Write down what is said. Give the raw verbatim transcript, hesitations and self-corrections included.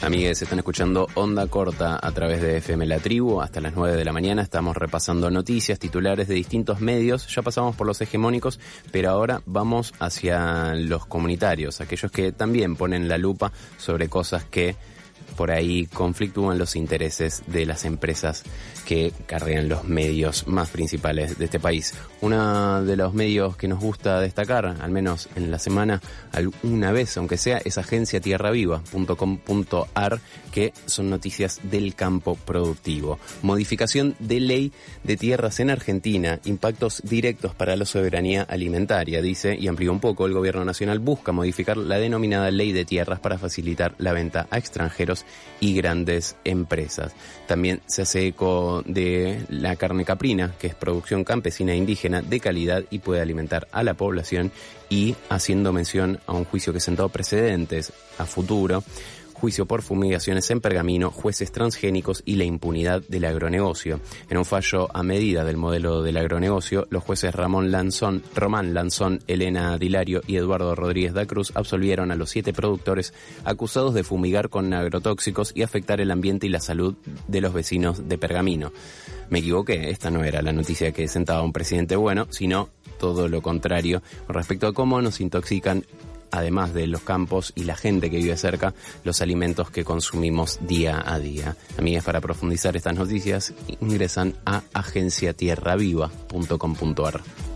Amigues, están escuchando Onda Corta a través de F M La Tribu. Hasta las nueve de la mañana estamos repasando noticias, titulares de distintos medios. Ya pasamos por los hegemónicos, pero ahora vamos hacia los comunitarios, aquellos que también ponen la lupa sobre cosas que por ahí conflictúan los intereses de las empresas que cargan los medios más principales de este país. Uno de los medios que nos gusta destacar, al menos en la semana, alguna vez, aunque sea, es agencia tierra viva punto com punto a r, que son noticias del campo productivo. Modificación de ley de tierras en Argentina, impactos directos para la soberanía alimentaria, dice, y amplió un poco. El gobierno nacional busca modificar la denominada ley de tierras para facilitar la venta a extranjeros y grandes empresas. También se hace eco de la carne caprina, que es producción campesina e indígena de calidad y puede alimentar a la población, y haciendo mención a un juicio que sentó precedentes a futuro. Juicio por fumigaciones en Pergamino, jueces transgénicos y la impunidad del agronegocio. En un fallo a medida del modelo del agronegocio, los jueces Ramón Lanzón, Román Lanzón, Elena Dilario y Eduardo Rodríguez da Cruz absolvieron a los siete productores acusados de fumigar con agrotóxicos y afectar el ambiente y la salud de los vecinos de Pergamino. Me equivoqué, esta no era la noticia que sentaba un presidente bueno, sino todo lo contrario con respecto a cómo nos intoxican, además de los campos y la gente que vive cerca, los alimentos que consumimos día a día. Amigas, para profundizar estas noticias, ingresan a agencia tierra viva punto com punto a r.